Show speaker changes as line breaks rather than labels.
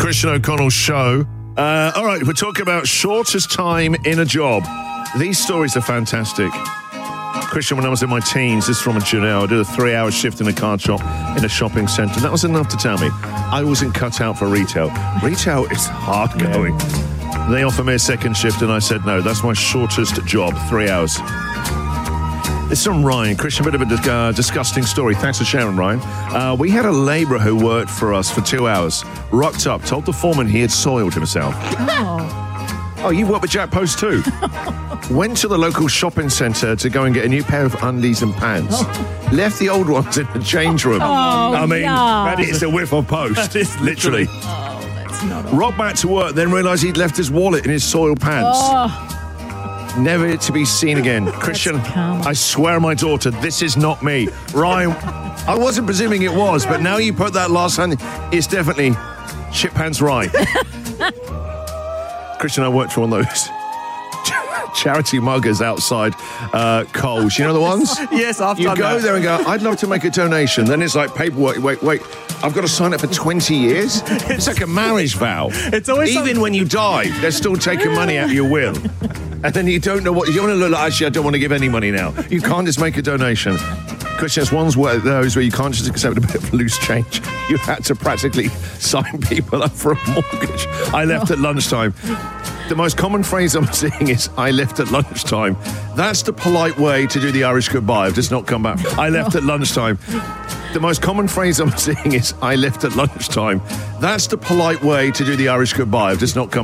Christian O'Connell show. All right, we're talking about shortest time in a job. These stories are fantastic. Christian, when I was in my teens, this is from a Janelle. I did a 3-hour shift in a card shop in a shopping centre. That was enough to tell me I wasn't cut out for retail. Retail is hard going. They offered me a second shift and I said no. That's my shortest job, 3 hours. This is from Ryan. Christian, a bit of a disgusting story. Thanks for sharing, Ryan. We had a labourer who worked for us for 2 hours, rocked up, told the foreman he had soiled himself. Oh, you work with Jack Post too? Went to the local shopping centre to go and get a new pair of undies and pants. Left the old ones in the change room. That is a whiff of Post. Literally.
Oh, that's not all.
Rocked back to work, then realised he'd left his wallet in his soiled pants. Never to be seen again. Christian, I swear on my daughter, this is not me. Ryan, I wasn't presuming it was, but now you put that last hand, it's definitely shit pants Ryan. Christian, I worked for one of those charity muggers outside Coles. You know the ones?
Yes, I've
You
done
go
that.
there and go, I'd love to make a donation. Then it's like paperwork. Wait. I've got to sign up for 20 years? It's like a marriage vow.
It's always
Even when you die, they're still taking money out of your will. And then you don't know what... You want to look like, actually, I don't want to give any money now. You can't just make a donation. Christian, it's one's where those where you can't just accept a bit of loose change. You had to practically sign people up for a mortgage. I left at lunchtime. The most common phrase I'm seeing is, I left at lunchtime. That's the polite way to do the Irish goodbye. I've just not come back. I left at lunchtime. The most common phrase I'm seeing is, I left at lunchtime. That's the polite way to do the Irish goodbye. I've just not come